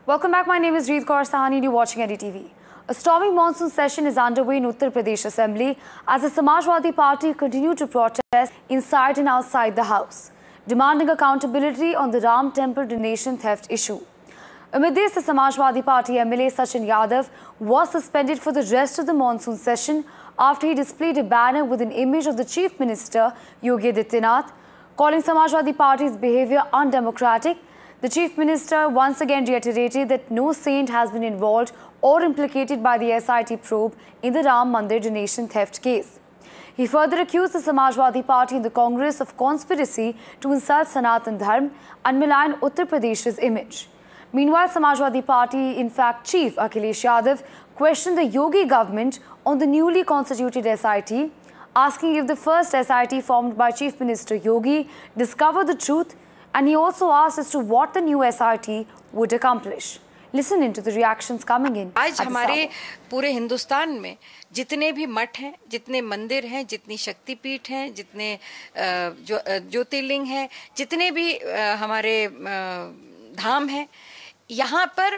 Welcome back. My name is Reed Kaur Sahani and you're watching NDTV. A storming monsoon session is underway in Uttar Pradesh Assembly as the Samajwadi Party continue to protest inside and outside the House, demanding accountability on the Ram Temple donation theft issue. Amid this, the Samajwadi Party MLA Sachin Yadav was suspended for the rest of the monsoon session after he displayed a banner with an image of the Chief Minister Yogi Adityanath, calling Samajwadi Party's behavior undemocratic. The Chief Minister once again reiterated that no saint has been involved or implicated by the SIT probe in the Ram Mandir donation theft case. He further accused the Samajwadi Party and the Congress of conspiracy to insult Sanatan Dharm and malign Uttar Pradesh's image. Meanwhile, Samajwadi Party, in fact, Chief Akhilesh Yadav questioned the Yogi government on the newly constituted SIT, asking if the first SIT formed by Chief Minister Yogi discovered the truth, and he also asked as to what the new SIT would accomplish. Listen into the reactions coming in. आज हमारे पूरे हिंदुस्तान में जितने भी मठ हैं, जितने मंदिर हैं, जितनी शक्तिपीठ हैं, जितने ज्योतिर्लिंग हैं, जितने भी हमारे धाम हैं, यहाँ पर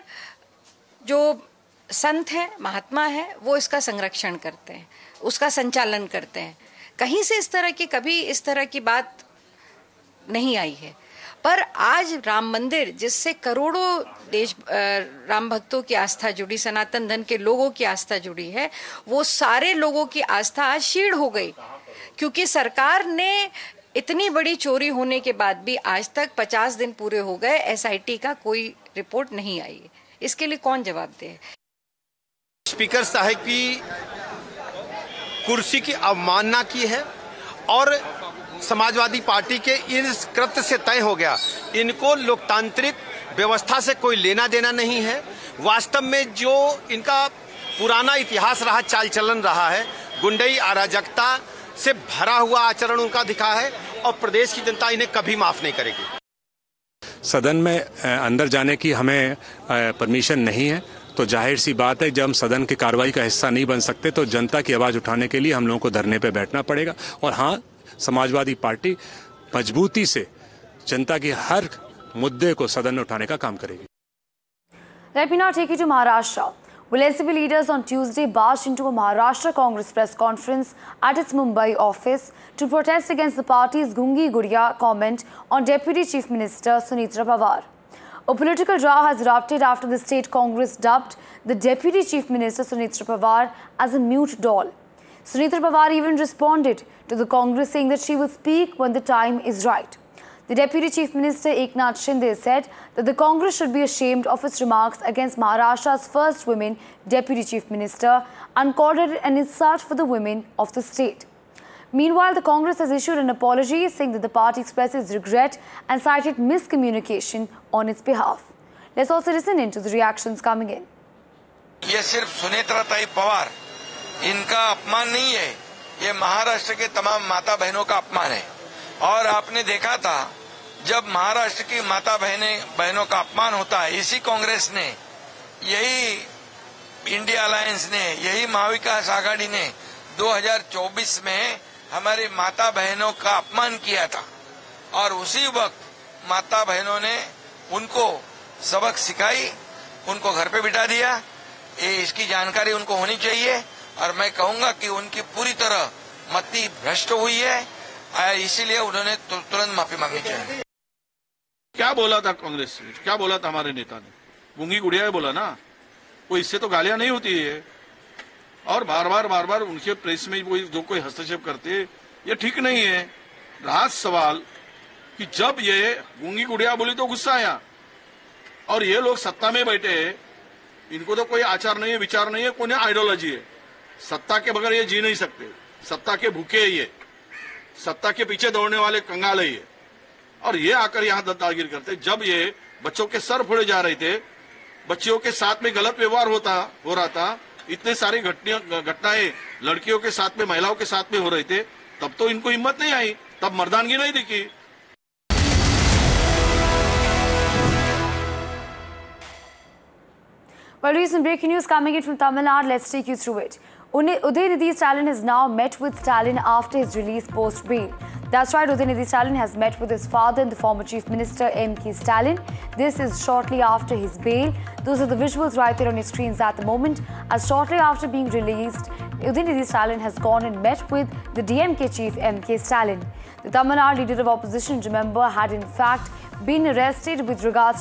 जो संत हैं, महात्मा हैं, वो इसका संरक्षण करते हैं, उसका संचालन करते हैं. कहीं से इस तरह की कभी इस तरह की बात नहीं आई है. पर आज राम मंदिर, जिससे करोड़ों देश राम भक्तों की आस्था जुड़ी, सनातन धर्म के लोगों की आस्था जुड़ी है, वो सारे लोगों की आस्था आज क्षीण हो गई, क्योंकि सरकार ने इतनी बड़ी चोरी होने के बाद भी आज तक 50 दिन पूरे हो गए, एसआईटी का कोई रिपोर्ट नहीं आई है. इसके लिए कौन जवाब दे? स्पीकर साहब की कुर्सी की अवमानना की है और समाजवादी पार्टी के इस कृत्य से तय हो गया, इनको लोकतांत्रिक व्यवस्था से कोई लेना देना नहीं है. वास्तव में जो इनका पुराना इतिहास रहा, चाल चलन रहा है, गुंडई अराजकता से भरा हुआ आचरण उनका दिखा है और प्रदेश की जनता इन्हें कभी माफ नहीं करेगी. सदन में अंदर जाने की हमें परमिशन नहीं है, तो जाहिर सी बात है जब हम सदन की कार्रवाई का हिस्सा नहीं बन सकते तो जनता की आवाज उठाने के लिए हम लोगों को धरने पे बैठना पड़ेगा. और हाँ, समाजवादी पार्टी मजबूती से जनता की हर मुद्दे को सदन में उठाने का काम करेगी. Let me now take you to Maharashtra. Well, NCP leaders on Tuesday barged into a Maharashtra Congress press conference at its Mumbai office to protest against the party's Gungi Gudiya comment on Deputy Chief Minister Sunetra Pawar. A political row has erupted after the state Congress dubbed the Deputy Chief Minister Sunetra Pawar as a mute doll. Sunetra Pawar even responded to the Congress saying that she will speak when the time is right. The Deputy Chief Minister Eknath Shinde said that the Congress should be ashamed of its remarks against Maharashtra's first women Deputy Chief Minister and called it an insult for the women of the state. Meanwhile, the Congress has issued an apology saying that the party expresses regret and cited miscommunication on its behalf. Let's also listen in to the reactions coming in. ये सिर्फ सुनेत्रा ताई पवार इनका अपमान नहीं है, ये महाराष्ट्र के तमाम माता बहनों का अपमान है. और आपने देखा था जब महाराष्ट्र की माता बहनों का अपमान होता है, इसी कांग्रेस ने, यही इंडिया अलायंस ने, यही महाविकास आघाड़ी ने 2024 में हमारी माता बहनों का अपमान किया था. और उसी वक्त माता बहनों ने उनको सबक सिखाई, उनको घर पे बिठा दिया. इसकी जानकारी उनको होनी चाहिए और मैं कहूंगा कि उनकी पूरी तरह मति भ्रष्ट हुई है, इसीलिए उन्होंने तुरंत माफी मांगनी चाहिए. क्या बोला था कांग्रेस ने, क्या बोला था हमारे नेता ने? गुंगी गुड़िया बोला ना, कोई इससे तो गालियां नहीं होती है. और बार बार उनके प्रेस में जो कोई हस्तक्षेप करते, ये ठीक नहीं है. रहा सवाल कि जब ये गुंगी गुड़िया बोली तो गुस्सा आया, और ये लोग सत्ता में बैठे, इनको तो कोई आचार नहीं है, विचार नहीं है, कोई आइडियोलॉजी है. सत्ता के बगैर ये जी नहीं सकते, सत्ता के भूखे है, ये सत्ता के पीछे दौड़ने वाले कंगाल है ये. और ये आकर यहाँ दादागिरी करते. जब ये बच्चों के सर फोड़े जा रहे थे, बच्चियों के साथ में गलत व्यवहार हो रहा था, इतने सारी घटनाएं लड़कियों के साथ में, महिलाओं के साथ में हो रहे थे, तब तो इनको हिम्मत नहीं आई, तब मर्दानगी नहीं दिखी. Well, recent breaking news coming in from Tamil Nadu. Let's take you through it. Udayinidhi Stalin has now met with Stalin after his release post-bail. That's right, Udayinidhi Stalin has met with his father and the former Chief Minister M.K. Stalin. This is shortly after his bail. Those are the visuals right there on your screens at the moment. As shortly after being released, Udayinidhi Stalin has gone and met with the DMK chief M.K. Stalin. The Tamil Nadu leader of opposition, remember, had in fact been arrested with regards